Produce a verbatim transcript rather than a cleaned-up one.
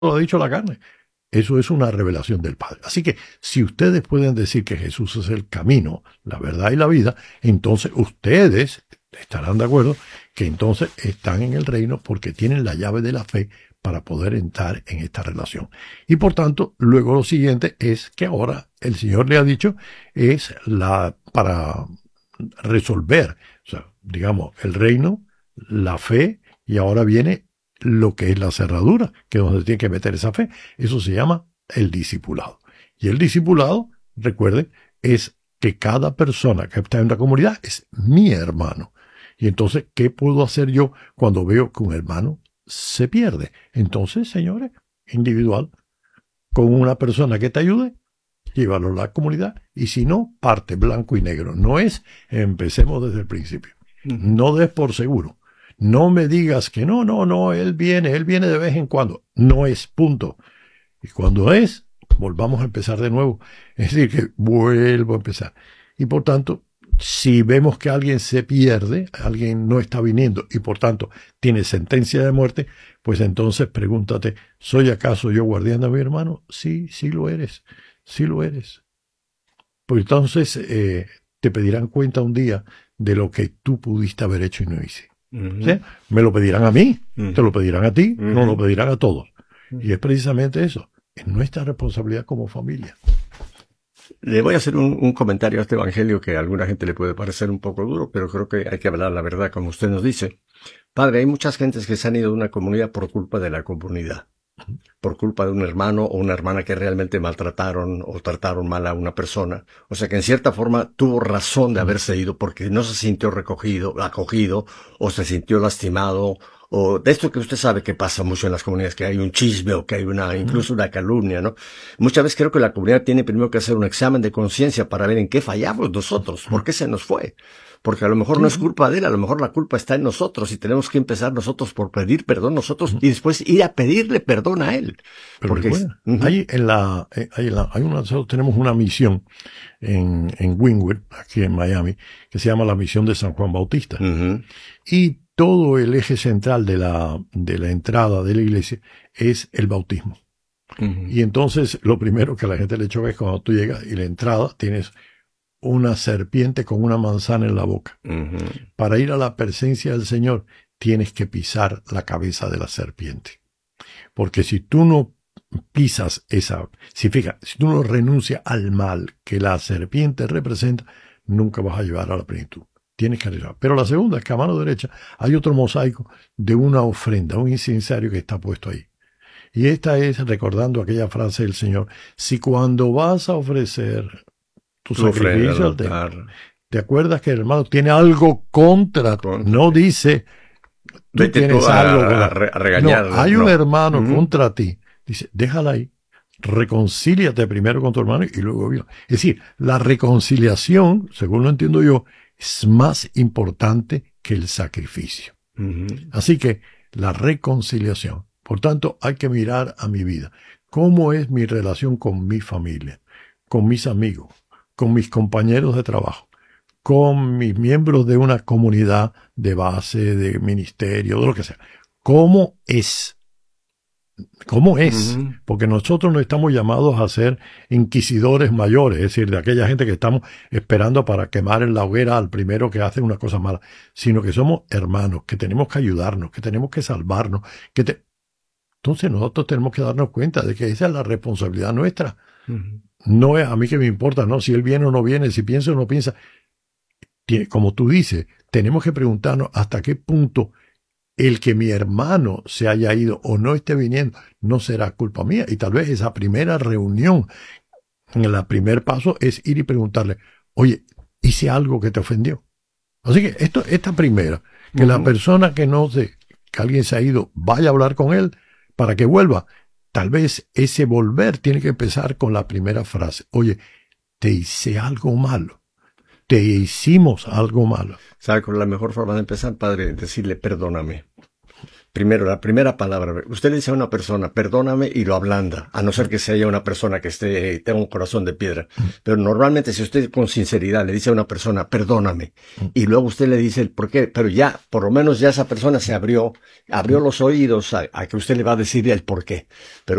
lo ha dicho la carne. Eso es una revelación del Padre. Así que si ustedes pueden decir que Jesús es el camino, la verdad y la vida, entonces ustedes estarán de acuerdo que entonces están en el reino porque tienen la llave de la fe para poder entrar en esta relación. Y por tanto, luego lo siguiente es que ahora el Señor le ha dicho, es la para resolver, o sea, digamos, el reino, la fe, y ahora viene lo que es la cerradura, que es donde tiene que meter esa fe. Eso se llama el discipulado. Y el discipulado, recuerden, es que cada persona que está en la comunidad es mi hermano. Y entonces, ¿qué puedo hacer yo cuando veo que un hermano se pierde? Entonces, señores, individual, con una persona que te ayude, llévalo a la comunidad, y si no, parte blanco y negro. No es, empecemos desde el principio. No des por seguro. No me digas que no, no, no, él viene, él viene de vez en cuando. No es, punto. Y cuando es, volvamos a empezar de nuevo. Es decir, que vuelvo a empezar. Y por tanto, si vemos que alguien se pierde, alguien no está viniendo y por tanto tiene sentencia de muerte, pues entonces pregúntate, ¿soy acaso yo guardián de mi hermano? Sí, sí lo eres, sí lo eres. Pues entonces eh, te pedirán cuenta un día de lo que tú pudiste haber hecho y no hice. Uh-huh. ¿Sí? Me lo pedirán a mí, uh-huh. Te lo pedirán a ti, uh-huh. No lo pedirán a todos. Uh-huh. Y es precisamente eso, es nuestra responsabilidad como familia. Le voy a hacer un, un comentario a este evangelio que a alguna gente le puede parecer un poco duro, pero creo que hay que hablar la verdad como usted nos dice. Padre, hay muchas gentes que se han ido de una comunidad por culpa de la comunidad. Por culpa de un hermano o una hermana que realmente maltrataron o trataron mal a una persona. O sea que en cierta forma tuvo razón de haberse ido porque no se sintió recogido, acogido, o se sintió lastimado, o de esto que usted sabe que pasa mucho en las comunidades, que hay un chisme o que hay una, incluso una calumnia, ¿no? Muchas veces creo que la comunidad tiene primero que hacer un examen de conciencia para ver en qué fallamos nosotros, por qué se nos fue. Porque a lo mejor no es culpa de él, a lo mejor la culpa está en nosotros y tenemos que empezar nosotros por pedir perdón nosotros y después ir a pedirle perdón a él. Pero porque es, uh-huh. hay en la, hay en la, hay una, nosotros tenemos una misión en, en Wynwood, aquí en Miami, que se llama la misión de San Juan Bautista. Uh-huh. Y todo el eje central de la, de la entrada de la iglesia es el bautismo. Uh-huh. Y entonces lo primero que a la gente le choca es cuando tú llegas y la entrada tienes una serpiente con una manzana en la boca. Uh-huh. Para ir a la presencia del Señor tienes que pisar la cabeza de la serpiente. Porque si tú no pisas esa, si fija, si tú no renuncias al mal que la serpiente representa, nunca vas a llevar a la plenitud. Tienes que arriesgar. Pero la segunda es que a mano derecha hay otro mosaico de una ofrenda, un incensario que está puesto ahí. Y esta es recordando aquella frase del Señor, si cuando vas a ofrecer tu sacrificio, te, te acuerdas que el hermano tiene algo contra, contra no dice, tú Vete tienes tú a, algo a, a regañar. No, hay no. un hermano uh-huh. contra ti. Dice, déjala ahí, reconcíliate primero con tu hermano y luego vio. Es decir, la reconciliación, según lo entiendo yo, es más importante que el sacrificio. Uh-huh. Así que la reconciliación. Por tanto, hay que mirar a mi vida. ¿Cómo es mi relación con mi familia, con mis amigos, con mis compañeros de trabajo, con mis miembros de una comunidad de base, de ministerio, de lo que sea? ¿Cómo es? ¿Cómo es? Uh-huh. Porque nosotros no estamos llamados a ser inquisidores mayores, es decir, de aquella gente que estamos esperando para quemar en la hoguera al primero que hace una cosa mala, sino que somos hermanos, que tenemos que ayudarnos, que tenemos que salvarnos. Que te... Entonces nosotros tenemos que darnos cuenta de que esa es la responsabilidad nuestra. Uh-huh. No es a mí que me importa, no, si él viene o no viene, si piensa o no piensa. Tiene, como tú dices, tenemos que preguntarnos hasta qué punto el que mi hermano se haya ido o no esté viniendo no será culpa mía. Y tal vez esa primera reunión, en el primer paso, es ir y preguntarle, oye, ¿hice algo que te ofendió? Así que esto, esta primera, que uh-huh. la persona que no sé, que alguien se ha ido, vaya a hablar con él para que vuelva. Tal vez ese volver tiene que empezar con la primera frase. Oye, te hice algo malo. Te hicimos algo malo. ¿Sabe cuál es la mejor forma de empezar, padre? Decirle, perdóname. Primero, la primera palabra. Usted le dice a una persona, perdóname, y lo ablanda, a no ser que sea una persona que esté, tenga un corazón de piedra. Pero normalmente, si usted con sinceridad le dice a una persona, perdóname, y luego usted le dice el por qué, pero ya, por lo menos ya esa persona se abrió, abrió los oídos a, a que usted le va a decir el por qué. Pero